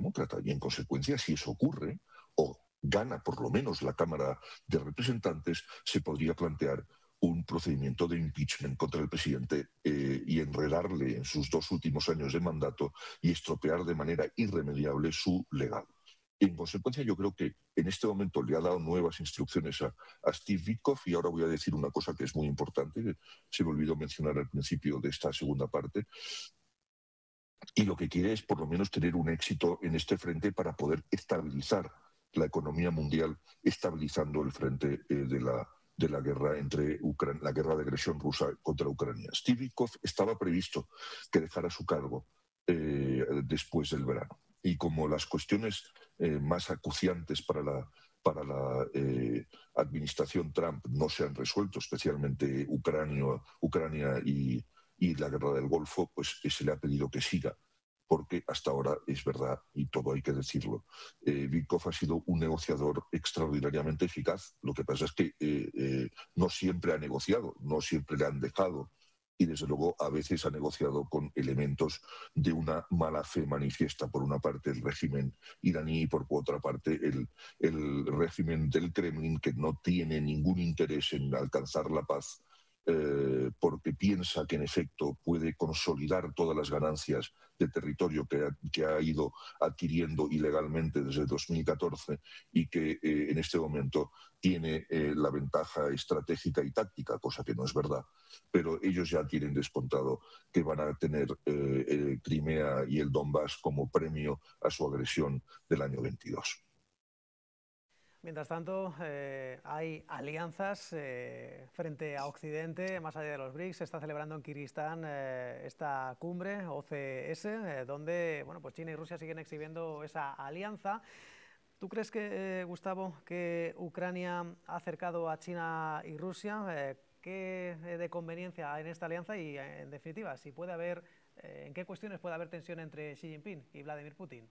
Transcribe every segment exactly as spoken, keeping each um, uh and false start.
demócrata. Y en consecuencia, si eso ocurre, o gana por lo menos la Cámara de Representantes, se podría plantear un procedimiento de impeachment contra el presidente eh, y enredarle en sus dos últimos años de mandato y estropear de manera irremediable su legado. En consecuencia, yo creo que en este momento le ha dado nuevas instrucciones a, a Steve Witkoff, y ahora voy a decir una cosa que es muy importante, que se me olvidó mencionar al principio de esta segunda parte, y lo que quiere es por lo menos tener un éxito en este frente para poder estabilizar la economía mundial, estabilizando el frente eh, de la de la guerra entre Ucrania, la guerra de agresión rusa contra Ucrania. Steve Witkoff estaba previsto que dejara su cargo eh, después del verano. Y como las cuestiones eh, más acuciantes para la, para la eh, administración Trump no se han resuelto, especialmente Ucrania, Ucrania y, y la guerra del Golfo, pues se le ha pedido que siga, porque hasta ahora es verdad, y todo hay que decirlo, eh, Witkoff ha sido un negociador extraordinariamente eficaz. Lo que pasa es que eh, eh, no siempre ha negociado, no siempre le han dejado, y desde luego a veces ha negociado con elementos de una mala fe manifiesta. Por una parte el régimen iraní y por otra parte el, el régimen del Kremlin, que no tiene ningún interés en alcanzar la paz, Eh, porque piensa que en efecto puede consolidar todas las ganancias de territorio que ha, que ha ido adquiriendo ilegalmente desde dos mil catorce y que eh, en este momento tiene eh, la ventaja estratégica y táctica, cosa que no es verdad, pero ellos ya tienen descontado que van a tener eh, eh, Crimea y el Donbass como premio a su agresión del año veintidós. Mientras tanto, eh, hay alianzas eh, frente a Occidente, más allá de los BRICS. Se está celebrando en Kirguistán eh, esta cumbre, O C S, eh, donde bueno, pues China y Rusia siguen exhibiendo esa alianza. ¿Tú crees que, eh, Gustavo, que Ucrania ha acercado a China y Rusia? Eh, ¿Qué de conveniencia hay en esta alianza? Y, en definitiva, si puede haber, eh, ¿en qué cuestiones puede haber tensión entre Xi Jinping y Vladimir Putin?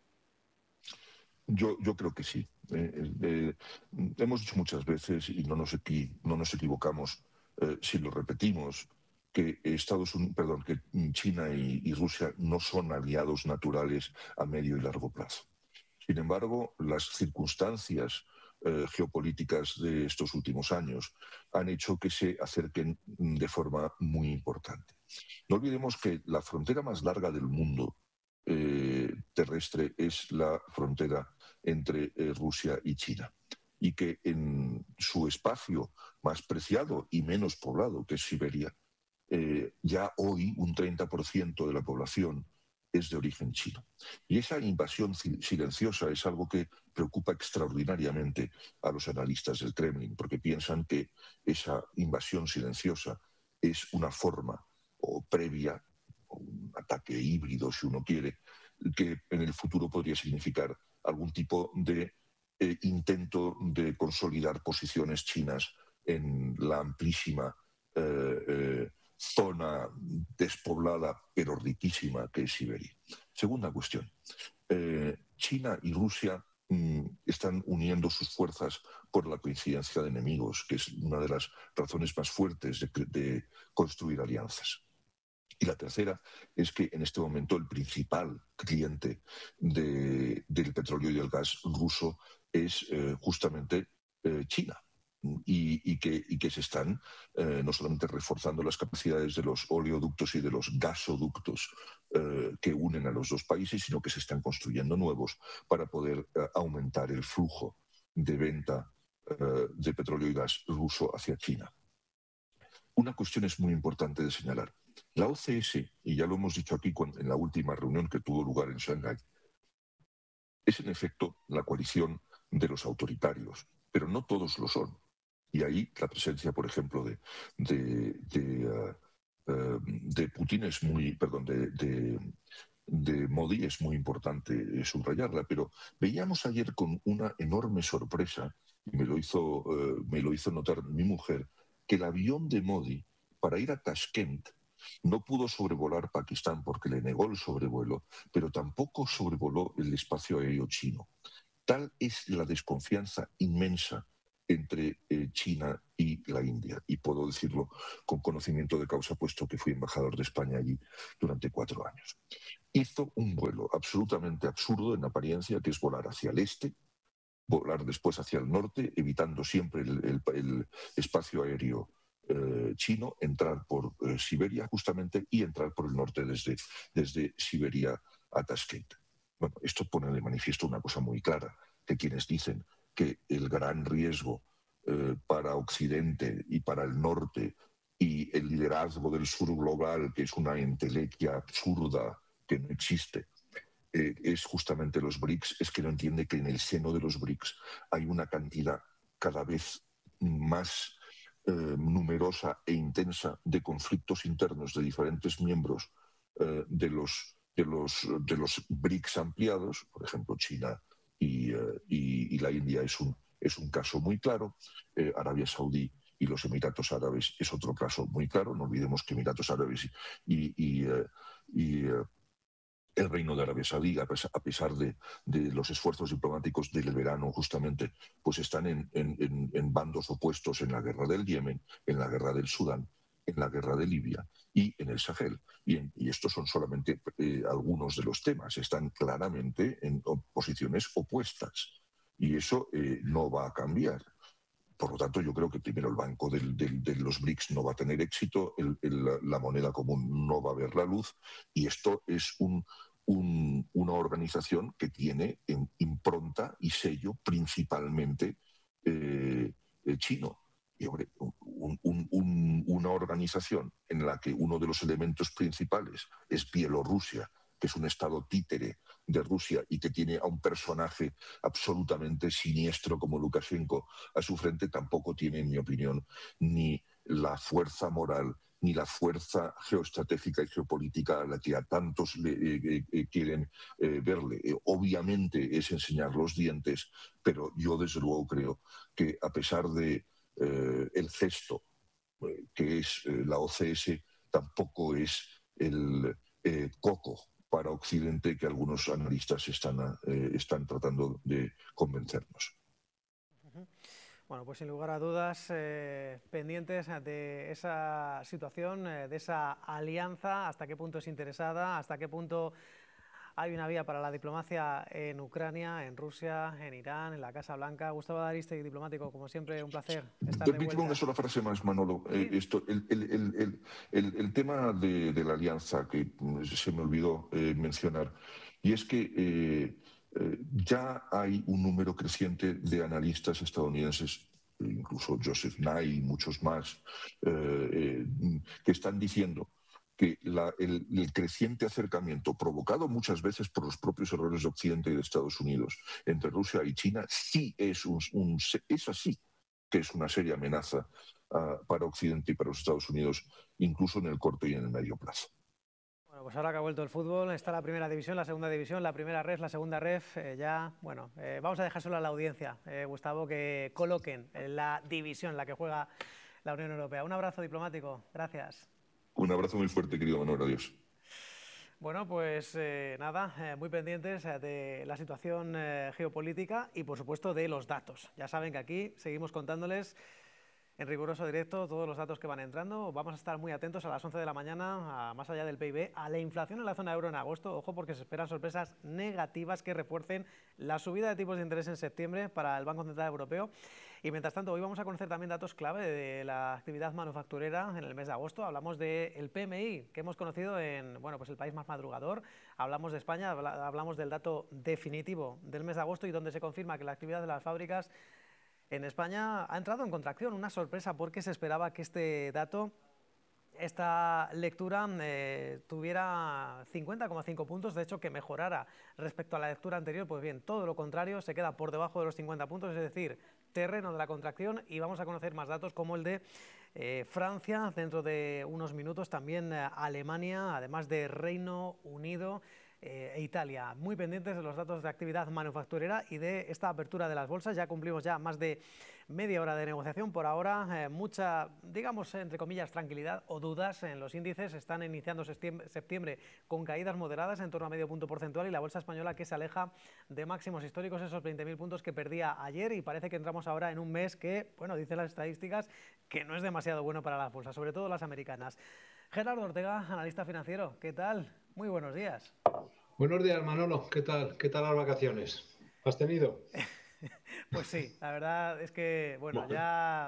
Yo, yo creo que sí. Eh, eh, hemos dicho muchas veces, y no nos, equi, no nos equivocamos eh, si lo repetimos, que Estados Unidos, perdón, que China y, y Rusia no son aliados naturales a medio y largo plazo. Sin embargo, las circunstancias eh, geopolíticas de estos últimos años han hecho que se acerquen de forma muy importante. No olvidemos que la frontera más larga del mundo eh, terrestre es la frontera entre eh, Rusia y China, y que en su espacio más preciado y menos poblado, que es Siberia, eh, ya hoy un treinta por ciento de la población es de origen chino. Y esa invasión silenciosa es algo que preocupa extraordinariamente a los analistas del Kremlin, porque piensan que esa invasión silenciosa es una forma o previa, o un ataque híbrido, si uno quiere, que en el futuro podría significar algún tipo de eh, intento de consolidar posiciones chinas en la amplísima eh, eh, zona despoblada pero riquísima que es Siberia. Segunda cuestión. Eh, China y Rusia mm, están uniendo sus fuerzas por la coincidencia de enemigos, que es una de las razones más fuertes de, de construir alianzas. Y la tercera es que en este momento el principal cliente de, del petróleo y del gas ruso es eh, justamente eh, China. Y, y, que, y que se están eh, no solamente reforzando las capacidades de los oleoductos y de los gasoductos eh, que unen a los dos países, sino que se están construyendo nuevos para poder eh, aumentar el flujo de venta eh, de petróleo y gas ruso hacia China. Una cuestión es muy importante de señalar. La O C S, y ya lo hemos dicho aquí en la última reunión que tuvo lugar en Shanghái, es en efecto la coalición de los autoritarios, pero no todos lo son. Y ahí la presencia, por ejemplo, de, de, de, uh, uh, de Putin es muy, perdón, de, de, de Modi es muy importante subrayarla, pero veíamos ayer con una enorme sorpresa, y me lo hizo, uh, me lo hizo notar mi mujer, que el avión de Modi para ir a Tashkent no pudo sobrevolar Pakistán porque le negó el sobrevuelo, pero tampoco sobrevoló el espacio aéreo chino. Tal es la desconfianza inmensa entre eh, China y la India. Y puedo decirlo con conocimiento de causa, puesto que fui embajador de España allí durante cuatro años. Hizo un vuelo absolutamente absurdo en apariencia, que es volar hacia el este, volar después hacia el norte, evitando siempre el, el, el espacio aéreo eh, chino, entrar por eh, Siberia justamente y entrar por el norte desde, desde Siberia a Tashkent. Bueno, esto pone de manifiesto una cosa muy clara, que quienes dicen que el gran riesgo eh, para Occidente y para el norte y el liderazgo del sur global, que es una entelequia absurda que no existe, eh, es justamente los BRICS, es que no entiende que en el seno de los BRICS hay una cantidad cada vez más eh, numerosa e intensa de conflictos internos de diferentes miembros eh, de, los, de, los, de los BRICS ampliados, por ejemplo, China y, uh, y, y la India es un, es un caso muy claro, eh, Arabia Saudí y los Emiratos Árabes es otro caso muy claro, no olvidemos que Emiratos Árabes y, y, uh, y uh, el Reino de Arabia Saudí, a pesar de, de los esfuerzos diplomáticos del verano justamente, pues están en, en, en bandos opuestos en la guerra del Yemen, en la guerra del Sudán, en la guerra de Libia y en el Sahel. Y, en, y estos son solamente eh, algunos de los temas. Están claramente en posiciones opuestas. Y eso eh, no va a cambiar. Por lo tanto, yo creo que primero el banco del, del, de los BRICS no va a tener éxito, el, el, la moneda común no va a ver la luz, y esto es un, un, una organización que tiene en impronta y sello principalmente eh, eh, chino. Y, hombre, un, un, un, una organización en la que uno de los elementos principales es Bielorrusia, que es un estado títere de Rusia y que tiene a un personaje absolutamente siniestro como Lukashenko a su frente, tampoco tiene, en mi opinión, ni la fuerza moral ni la fuerza geoestratégica y geopolítica a la que a tantos le, eh, eh, quieren eh, verle. Eh, obviamente es enseñar los dientes, pero yo desde luego creo que a pesar de eh, el gesto eh, que es eh, la O C S, tampoco es el eh, coco para Occidente que algunos analistas están, eh, están tratando de convencernos. Bueno, pues sin lugar a dudas, eh, pendientes de esa situación, eh, de esa alianza, hasta qué punto es interesada, hasta qué punto hay una vía para la diplomacia en Ucrania, en Rusia, en Irán, en la Casa Blanca. Gustavo Aristegui, diplomático, como siempre, un placer estar de Permíteme vuelta. una sola frase más, Manolo. ¿Sí? Eh, esto, el, el, el, el, el tema de, de la alianza que se me olvidó eh, mencionar, y es que eh, eh, ya hay un número creciente de analistas estadounidenses, incluso Joseph Nye y muchos más, eh, eh, que están diciendo que la, el, el creciente acercamiento, provocado muchas veces por los propios errores de Occidente y de Estados Unidos, entre Rusia y China, sí es, un, un, es así, que es una seria amenaza uh, para Occidente y para los Estados Unidos, incluso en el corto y en el medio plazo. Bueno, pues ahora que ha vuelto el fútbol, está la primera división, la segunda división, la primera ref, la segunda ref, eh, ya, bueno, eh, vamos a dejárselo a la audiencia, eh, Gustavo, que coloquen la división en la que juega la Unión Europea. Un abrazo diplomático, gracias. Un abrazo muy fuerte, querido Manuel, adiós. Bueno, pues eh, nada, eh, muy pendientes eh, de la situación eh, geopolítica y por supuesto de los datos. Ya saben que aquí seguimos contándoles en riguroso directo todos los datos que van entrando. Vamos a estar muy atentos a las once de la mañana, a, más allá del P I B, a la inflación en la zona euro en agosto. Ojo, porque se esperan sorpresas negativas que refuercen la subida de tipos de interés en septiembre para el Banco Central Europeo. Y mientras tanto, hoy vamos a conocer también datos clave de la actividad manufacturera en el mes de agosto. Hablamos del P M I, que hemos conocido en bueno, pues el país más madrugador. Hablamos de España, hablamos del dato definitivo del mes de agosto y donde se confirma que la actividad de las fábricas en España ha entrado en contracción. Una sorpresa porque se esperaba que este dato, esta lectura eh, tuviera cincuenta coma cinco puntos, de hecho que mejorara respecto a la lectura anterior. Pues bien, todo lo contrario, se queda por debajo de los cincuenta puntos, es decir, terreno de la contracción, y vamos a conocer más datos como el de eh, Francia dentro de unos minutos, también eh, Alemania, además de Reino Unido, e Italia. Muy pendientes de los datos de actividad manufacturera y de esta apertura de las bolsas. Ya cumplimos ya más de media hora de negociación. Por ahora, eh, mucha, digamos, entre comillas, tranquilidad o dudas en los índices. Están iniciando septiembre, septiembre con caídas moderadas en torno a medio punto porcentual y la bolsa española que se aleja de máximos históricos, esos veinte mil puntos que perdía ayer, y parece que entramos ahora en un mes que, bueno, dicen las estadísticas, que no es demasiado bueno para las bolsas, sobre todo las americanas. Gerardo Ortega, analista financiero, ¿qué tal? Muy buenos días. Buenos días, Manolo. ¿Qué tal? ¿Qué tal las vacaciones? ¿Has tenido? Pues sí, la verdad es que, bueno, ya